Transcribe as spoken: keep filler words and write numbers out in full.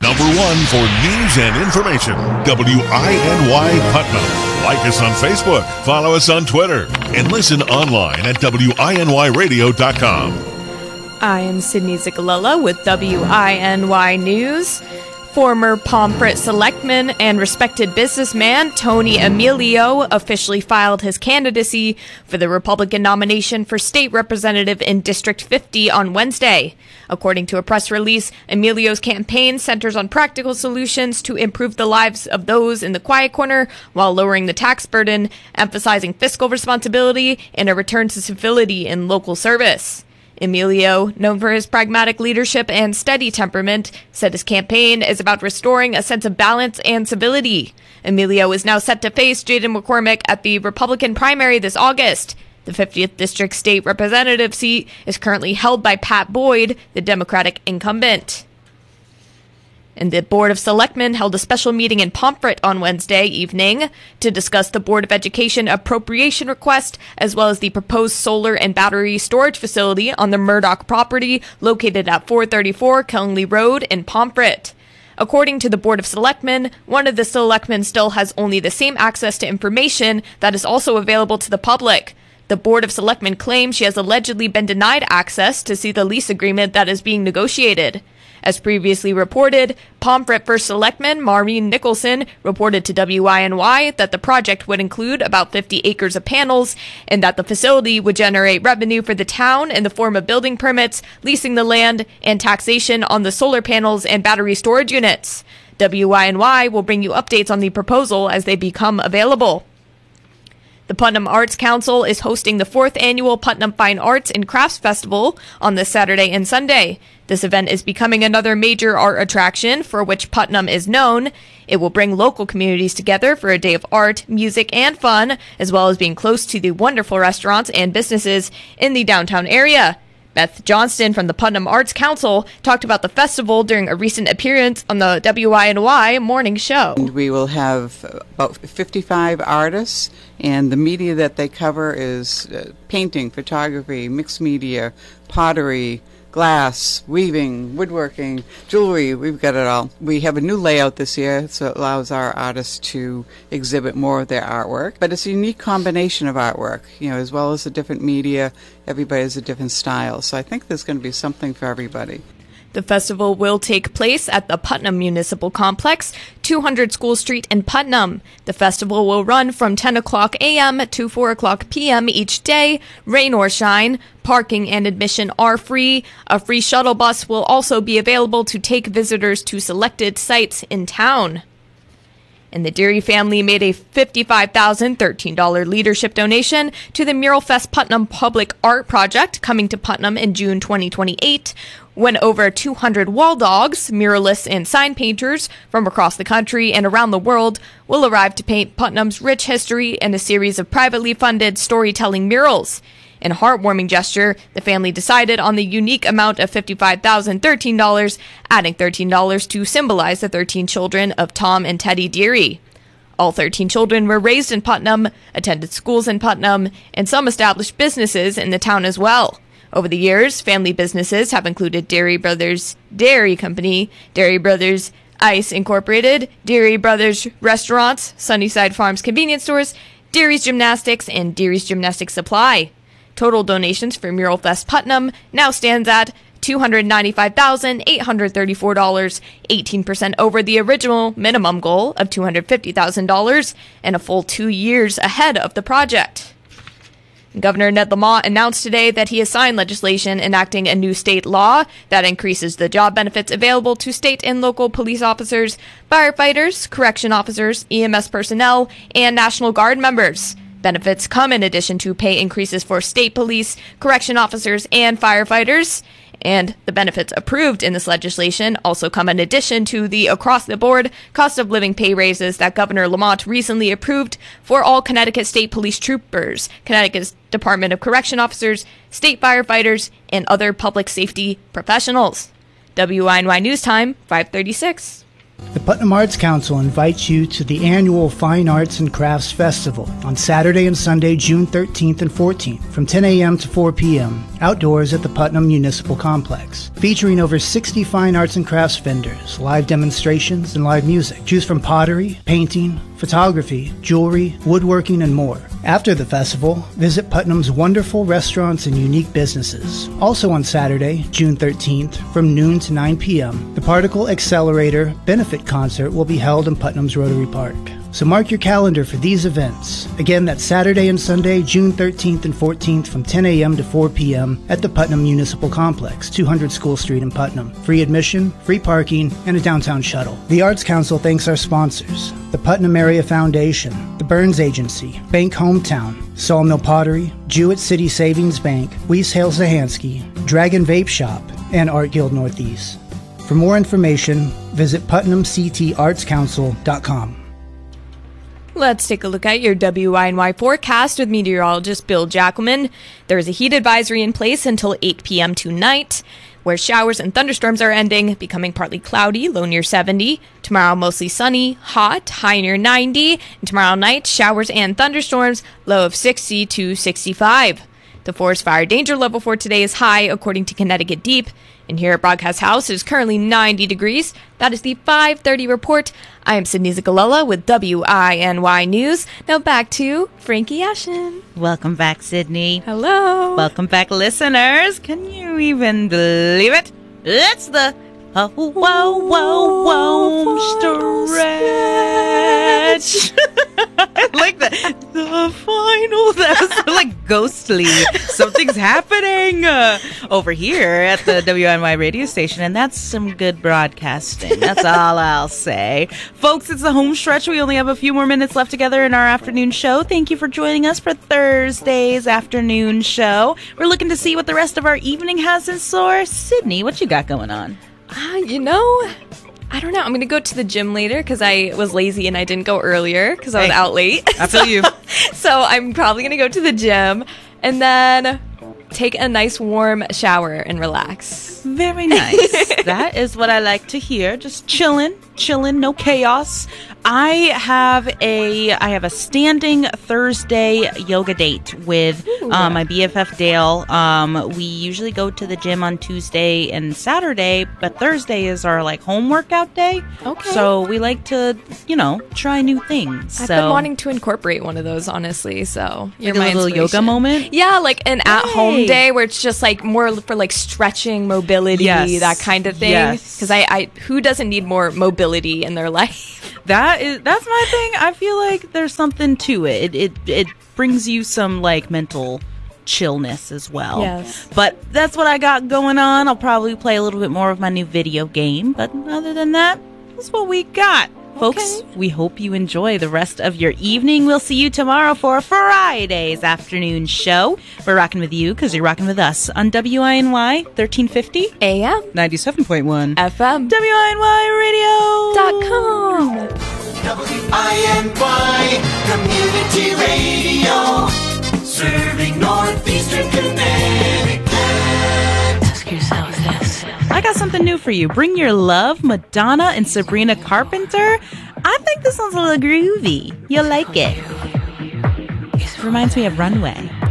Number one for news and information, W I N Y Putnam. Like us on Facebook, follow us on Twitter, and listen online at W I N Y radio dot com. I am Sydney Zicalella with W I N Y News. Former Pomfret selectman and respected businessman Tony Emilio officially filed his candidacy for the Republican nomination for state representative in District fifty on Wednesday. According to a press release, Emilio's campaign centers on practical solutions to improve the lives of those in the quiet corner while lowering the tax burden, emphasizing fiscal responsibility and a return to civility in local service. Emilio, known for his pragmatic leadership and steady temperament, said his campaign is about restoring a sense of balance and civility. Emilio is now set to face Jaden McCormick at the Republican primary this August. The fiftieth District State Representative seat is currently held by Pat Boyd, the Democratic incumbent. And the Board of Selectmen held a special meeting in Pomfret on Wednesday evening to discuss the Board of Education appropriation request, as well as the proposed solar and battery storage facility on the Murdoch property located at four thirty-four Killingley Road in Pomfret. According to the Board of Selectmen, one of the selectmen still has only the same access to information that is also available to the public. The Board of Selectmen claims she has allegedly been denied access to see the lease agreement that is being negotiated. As previously reported, Pomfret First Selectman Maureen Nicholson reported to W I N Y that the project would include about fifty acres of panels and that the facility would generate revenue for the town in the form of building permits, leasing the land, and taxation on the solar panels and battery storage units. W I N Y will bring you updates on the proposal as they become available. The Putnam Arts Council is hosting the fourth annual Putnam Fine Arts and Crafts Festival on this Saturday and Sunday. This event is becoming another major art attraction for which Putnam is known. It will bring local communities together for a day of art, music, and fun, as well as being close to the wonderful restaurants and businesses in the downtown area. Beth Johnston from the Putnam Arts Council talked about the festival during a recent appearance on the W I N Y morning show. And we will have about fifty-five artists, and the media that they cover is uh, painting, photography, mixed media, pottery, glass, weaving, woodworking, jewelry. We've got it all. We have a new layout this year, so it allows our artists to exhibit more of their artwork. But it's a unique combination of artwork, you know, as well as the different media. Everybody has a different style. So I think there's going to be something for everybody. The festival will take place at the Putnam Municipal Complex, two hundred School Street in Putnam. The festival will run from ten o'clock a m to four o'clock p m each day, rain or shine. Parking and admission are free. A free shuttle bus will also be available to take visitors to selected sites in town. And the Deary family made a fifty-five thousand thirteen dollars leadership donation to the Mural Fest Putnam Public Art Project coming to Putnam in June twenty twenty-eight, when over two hundred wall dogs, muralists, and sign painters from across the country and around the world will arrive to paint Putnam's rich history in a series of privately funded storytelling murals. In a heartwarming gesture, the family decided on the unique amount of fifty-five thousand thirteen dollars, adding thirteen dollars to symbolize the thirteen children of Tom and Teddy Deary. All thirteen children were raised in Putnam, attended schools in Putnam, and some established businesses in the town as well. Over the years, family businesses have included Deary Brothers Dairy Company, Deary Brothers Ice Incorporated, Deary Brothers Restaurants, Sunnyside Farms Convenience Stores, Deary's Gymnastics, and Deary's Gymnastic Supply. Total donations for Mural Fest Putnam now stands at two hundred ninety-five thousand eight hundred thirty-four dollars, eighteen percent over the original minimum goal of two hundred fifty thousand dollars, and a full two years ahead of the project. Governor Ned Lamont announced today that he has signed legislation enacting a new state law that increases the job benefits available to state and local police officers, firefighters, correction officers, E M S personnel, and National Guard members. Benefits come in addition to pay increases for state police, correction officers, and firefighters. And the benefits approved in this legislation also come in addition to the across-the-board cost of living pay raises that Governor Lamont recently approved for all Connecticut State Police troopers, Connecticut's Department of Correction officers, state firefighters, and other public safety professionals. W I N Y News Time, five thirty-six. The Putnam Arts Council invites you to the annual Fine Arts and Crafts Festival on Saturday and Sunday, June thirteenth and fourteenth, from ten a.m. to four p.m., outdoors at the Putnam Municipal Complex, featuring over sixty fine arts and crafts vendors, live demonstrations, and live music. Choose from pottery, painting, photography, jewelry, woodworking, and more. After the festival, visit Putnam's wonderful restaurants and unique businesses. Also on Saturday, June thirteenth, from noon to nine p.m., the Particle Accelerator Benefit Concert will be held in Putnam's Rotary Park. So mark your calendar for these events. Again, that's Saturday and Sunday, June thirteenth and fourteenth from ten a.m. to four p.m. at the Putnam Municipal Complex, two hundred School Street in Putnam. Free admission, free parking, and a downtown shuttle. The Arts Council thanks our sponsors: the Putnam Area Foundation, the Burns Agency, Bank Hometown, Sawmill Pottery, Jewett City Savings Bank, Weiss Hale Zahansky, Dragon Vape Shop, and Art Guild Northeast. For more information, visit putnam c t arts council dot com. Let's take a look at your W I N Y forecast with meteorologist Bill Jackelman. There is a heat advisory in place until eight p.m. tonight, where showers and thunderstorms are ending, becoming partly cloudy, low near seventy. Tomorrow, mostly sunny, hot, high near ninety. And tomorrow night, showers and thunderstorms, low of sixty to sixty-five. The forest fire danger level for today is high, according to Connecticut Deep. And here at Broadcast House, it is currently ninety degrees. That is the five thirty report. I am Sydney Zigalella with W I N Y News. Now back to Frankie Ashen. Welcome back, Sydney. Hello. Welcome back, listeners. Can you even believe it? It's the oh, whoa, whoa, whoa, stretch. I like that. The final. That was like ghostly. Something's happening uh, over here at the W I N Y radio station, and that's some good broadcasting. That's all I'll say. Folks, it's the home stretch. We only have a few more minutes left together in our afternoon show. Thank you for joining us for Thursday's afternoon show. We're looking to see what the rest of our evening has in store. Sydney, what you got going on? Uh, you know, I don't know. I'm going to go to the gym later because I was lazy and I didn't go earlier because I was Hey, out late. I feel so, you. So I'm probably going to go to the gym and then take a nice warm shower and relax. Very nice. That is what I like to hear. Just chilling, chilling, no chaos. I have a I have a standing Thursday yoga date with uh, my B F F Dale. Um, we usually go to the gym on Tuesday and Saturday, but Thursday is our like home workout day. Okay. So we like to, you know, try new things. I've so been wanting to incorporate one of those, honestly. So you're like a my little yoga inspiration. moment. Yeah, like an at-home Hey. day where it's just like more for like stretching, mobility, Yes. that kind of thing. Yes. Because I, I, who doesn't need more mobility in their life? That is that's my thing. I feel like there's something to it. It it, it brings you some like mental chillness as well. Yes. But that's what I got going on. I'll probably play a little bit more of my new video game, but other than that, that's what we got. Folks, Okay. we hope you enjoy the rest of your evening. We'll see you tomorrow for Friday's afternoon show. We're rocking with you because you're rocking with us on W I N Y thirteen fifty A M, ninety-seven point one F M, W I N Y radio dot com. W I N Y Community Radio, serving Northeastern Connecticut. Ask yourself this. I got something new for you. Bring Your Love, Madonna and Sabrina Carpenter. I think this one's a little groovy. You'll like it. Reminds me of Runway.